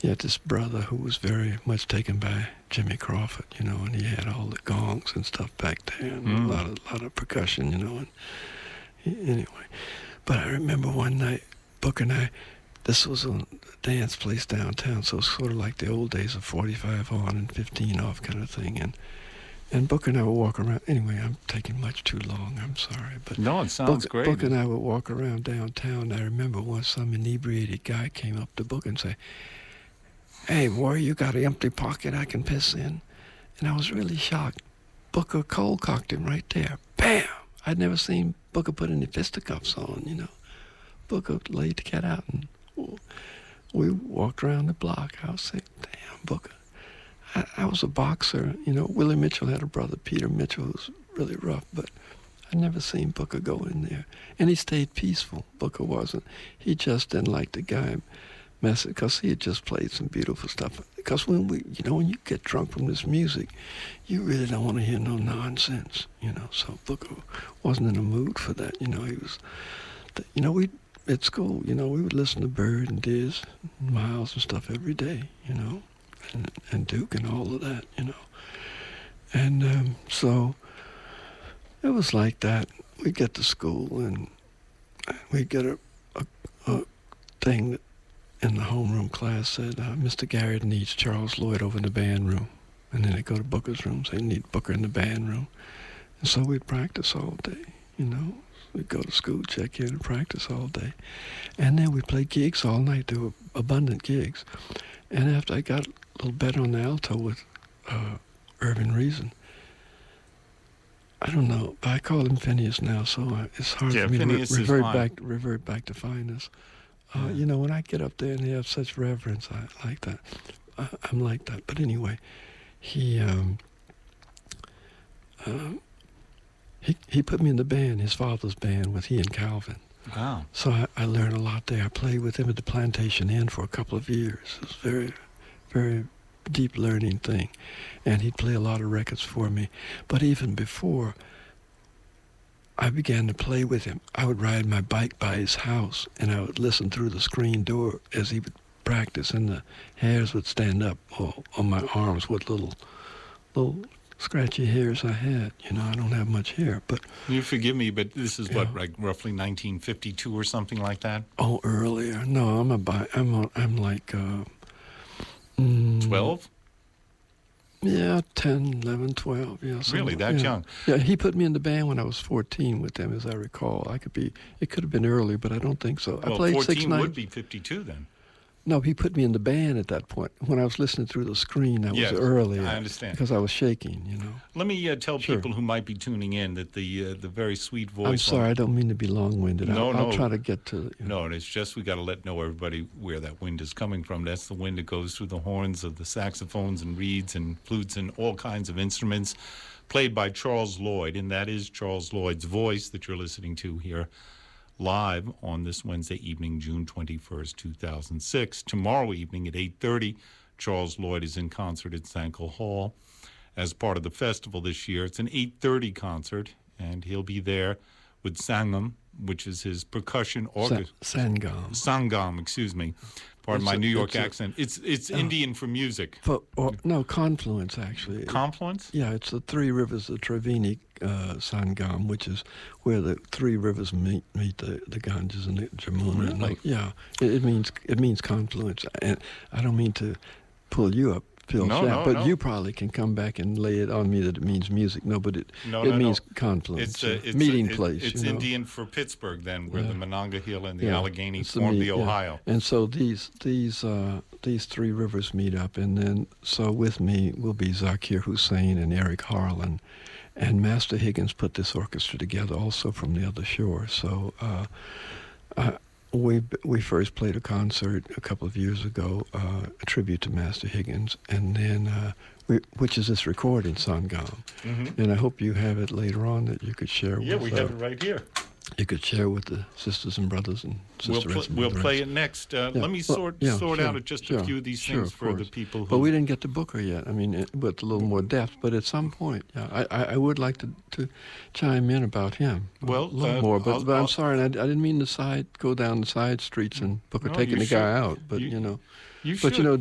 he had this brother who was very much taken by Jimmy Crawford, and he had all the gongs and stuff back there, and a lot of percussion, and anyway. But I remember one night, Booker and I, this was a dance place downtown, so it's sort of like the old days of 45 on and 15 off kind of thing, and Booker and I would walk around. Anyway, I'm taking much too long. I'm sorry, but no, it sounds great. Booker and I would walk around downtown. I remember once some inebriated guy came up to Booker and say, "Hey, boy, you got an empty pocket I can piss in?" And I was really shocked. Booker cold cocked him right there. Bam! I'd never seen Booker put any fisticuffs on. Booker laid the cat out, and we walked around the block. I was saying, "Damn, Booker." I was a boxer, Willie Mitchell had a brother, Peter Mitchell, who was really rough, but I'd never seen Booker go in there. And he stayed peaceful. Booker wasn't. He just didn't like the guy messing, because he had just played some beautiful stuff. Because when when you get drunk from this music, you really don't want to hear no nonsense, So Booker wasn't in the mood for that. He was, we at school, we would listen to Bird and Diz and Miles and stuff every day, and Duke and all of that, And so it was like that. We'd get to school and we'd get a thing that in the homeroom class said, Mr. Garrett needs Charles Lloyd over in the band room. And then they'd go to Booker's room, say, need Booker in the band room. And so we'd practice all day, We'd go to school, check in, and practice all day. And then we'd play gigs all night. There were abundant gigs. And after I got a little better on the alto with Urban Reason, I don't know, but I call him Phineas now, so it's hard for me to revert back to fineness. When I get up there and they have such reverence, I like that. I'm like that. But anyway, he put me in the band, his father's band, with he and Calvin. Wow. So I learned a lot there. I played with him at the Plantation Inn for a couple of years. It was a very, very deep learning thing. And he'd play a lot of records for me. But even before I began to play with him, I would ride my bike by his house, and I would listen through the screen door as he would practice, and the hairs would stand up on my arms with little scratchy hairs I had. I don't have much hair, but... You forgive me, but this is what, like roughly 1952 or something like that? Oh, earlier. No, I'm like... 12? Yeah, 10, 11, 12. Yeah, really, that young? Yeah, he put me in the band when I was 14 with them, as I recall. It could have been early, but I don't think so. Well, I played 14 would be 52 then. No, he put me in the band at that point. When I was listening through the screen, that was earlier. I understand. Because I was shaking, Let me tell people who might be tuning in that the very sweet voice... I'm sorry, I don't mean to be long-winded. I'll try to get to... No, it's just we got to know everybody where that wind is coming from. That's the wind that goes through the horns of the saxophones and reeds and flutes and all kinds of instruments, played by Charles Lloyd, and that is Charles Lloyd's voice that you're listening to here live on this Wednesday evening, June 21st, 2006. Tomorrow evening at 8:30, Charles Lloyd is in concert at Sankel Hall as part of the festival this year. It's an 8:30 concert, and he'll be there with Sangam, which is his percussion orchestra. Sangam, excuse me. Pardon my New York accent. It's Indian for music. Confluence, actually. Confluence? Yeah, it's the Three Rivers of Triveni Sangam, which is where the three rivers meet the Ganges and the Jamuna. Really? It means confluence. And I don't mean to pull you up, Phil Schaff, but you probably can come back and lay it on me that it means music. No, but it means confluence. It's meeting place. It's Indian for Pittsburgh, then, where the Monongahela and the Allegheny form the Ohio. And so these three rivers meet up, and then so with me will be Zakir Hussain and Eric Harlan, and Master Higgins put this orchestra together also from the other shore. So we first played a concert a couple of years ago, a tribute to Master Higgins, and then which is this recording, Sangam. Mm-hmm. And I hope you have it later on that you could share with. Yeah, we have it right here. You could share with the sisters and brothers and sisters. We'll play it next. Let me sort out just a few of these things for the people who... But we didn't get to Booker yet. I mean, with a little more depth. But at some point, I would like to chime in about him a little more. But I'm sorry, I didn't mean to go down the side streets and Booker taking the guy out. But, you but, should.